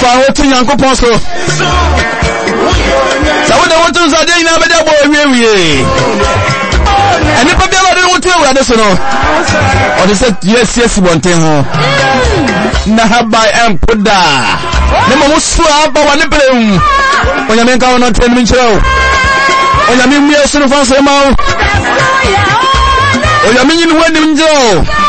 fa wo tu Nyankopon so sa wo de won tu sa de ina be de bo wie eni pa bia lo de won tu awurade so no o de say yes bonten ho na habai empoda ne mo so aba wa ne brem onyame nka wono tren mi nkyerɛw onyame mmie so no fa so ma onyame nyi no wani njo